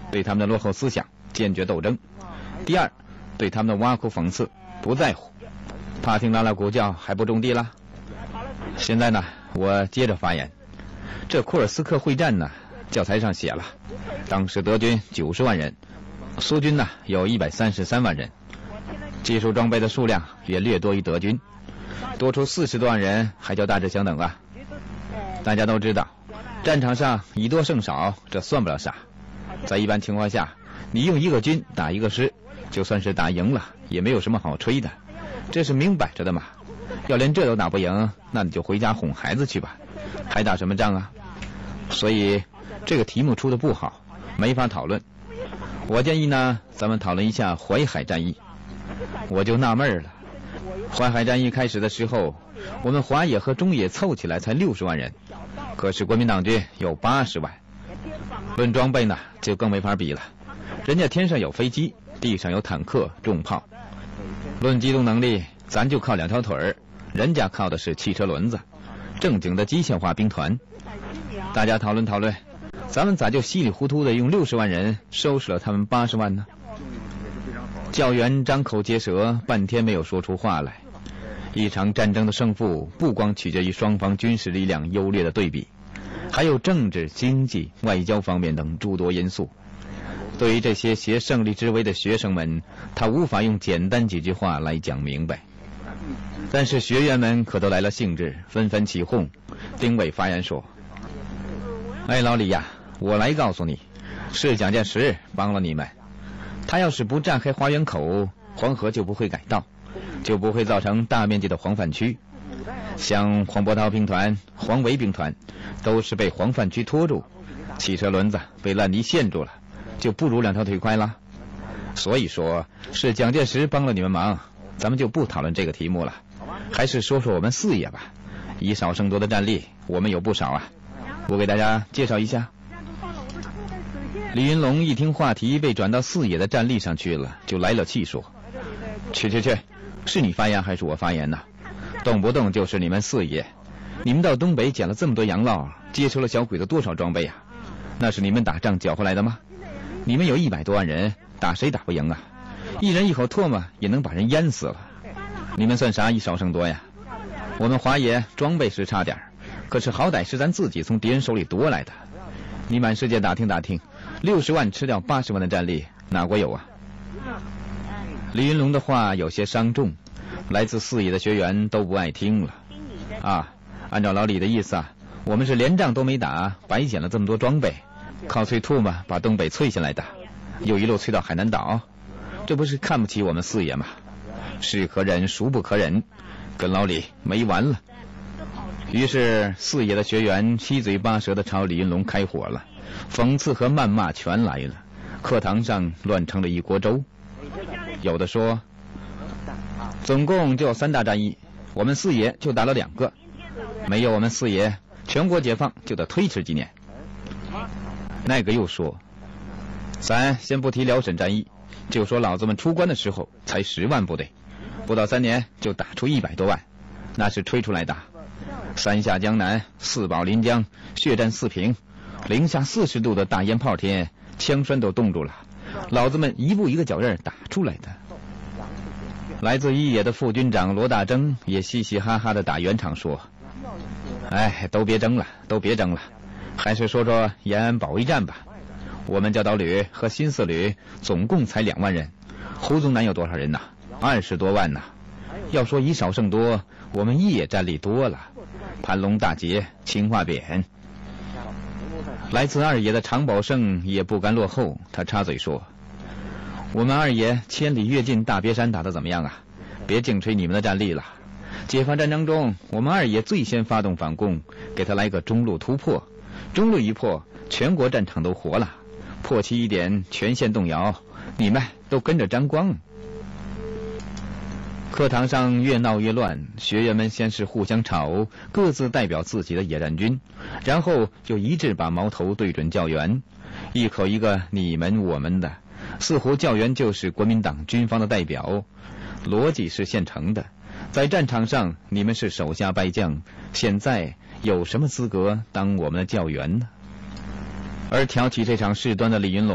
对他们的落后思想坚决斗争；第二，对他们的挖苦讽刺不在乎，怕听拉拉鼓叫还不种地了。现在呢，我接着发言。这库尔斯克会战呢，教材上写了，当时德军90万人，苏军呢有133万人，技术装备的数量也略多于德军，多出40多万人还叫大致相等啊。大家都知道，战场上以多胜少，这算不了啥。在一般情况下，你用一个军打一个师，就算是打赢了，也没有什么好吹的，这是明摆着的嘛。要连这都打不赢，那你就回家哄孩子去吧，还打什么仗啊？所以这个题目出的不好，没法讨论。我建议呢，咱们讨论一下淮海战役。我就纳闷了，淮海战役开始的时候，我们华野和中野凑起来才60万人，可是国民党军有80万。论装备呢，就更没法比了。人家天上有飞机，地上有坦克、重炮。论机动能力，咱就靠2条腿儿，人家靠的是汽车轮子，正经的机械化兵团。大家讨论讨论，咱们咋就稀里糊涂的用60万人收拾了他们80万呢？教员张口结舌，半天没有说出话来。一场战争的胜负，不光取决于双方军事力量优劣的对比，还有政治、经济、外交方面等诸多因素。对于这些挟胜利之威的学生们，他无法用简单几句话来讲明白。但是学员们可都来了兴致，纷纷起哄。丁伟发言说：“哎，老李呀，我来告诉你，是蒋介石帮了你们。他要是不炸开花园口，黄河就不会改道，就不会造成大面积的黄泛区。像黄伯韬兵团、黄维兵团，都是被黄泛区拖住，汽车轮子被烂泥陷住了，就不如2条腿快了。所以说是蒋介石帮了你们忙，咱们就不讨论这个题目了，还是说说我们四野吧。以少胜多的战力，我们有不少啊，我给大家介绍一下。”李云龙一听话题被转到四野的战力上去了，就来了气说：“去，是你发言还是我发言呢？动不动就是你们四野，你们到东北捡了这么多洋烙，接收了小鬼子多少装备啊？那是你们打仗缴回来的吗？你们有100多万人，打谁打不赢啊？一人一口唾沫也能把人淹死了。你们算啥以少胜多呀？我们华野装备是差点，可是好歹是咱自己从敌人手里夺来的。你满世界打听打听，60万吃掉80万的战力，哪国有啊？”李云龙的话有些伤重，来自四野的学员都不爱听了。啊，按照老李的意思啊，我们是连仗都没打，白捡了这么多装备，靠催吐嘛把东北催下来的，又一路催到海南岛，这不是看不起我们四野吗？是可忍孰不可忍，跟老李没完了。于是四野的学员七嘴八舌地朝李云龙开火了，讽刺和谩骂全来了，课堂上乱成了一锅粥。有的说，总共就3大战役，我们四野就打了2个，没有我们四野，全国解放就得推迟几年。那个又说，咱先不提辽沈战役，就说老子们出关的时候才10万部队，不到3年就打出100多万，那是吹出来的。3下江南，4保临江，血战四平，零下40度的大烟炮天，枪栓都冻住了，老子们一步一个脚印打出来的。来自一野的副军长罗大征也嘻嘻哈哈地打圆场说：“哎，都别争了，还是说说延安保卫战吧。我们教导旅和新四旅总共才2万人，胡宗南有多少人呐？20多万呐。要说以少胜多，我们一野战力多了。盘龙大捷，青化扁。”来自二野的常宝胜也不甘落后，他插嘴说：“我们二野千里跃进大别山打得怎么样啊？别净吹你们的战力了。解放战争中，我们二野最先发动反攻，给他来个中路突破，中路一破，全国战场都活了，破其一点，全线动摇，你们都跟着沾光。”课堂上越闹越乱，学员们先是互相吵，各自代表自己的野战军，然后就一致把矛头对准教员，一口一个你们我们的，似乎教员就是国民党军方的代表，逻辑是现成的。在战场上你们是手下败将，现在有什么资格当我们的教员呢？而挑起这场事端的李云龙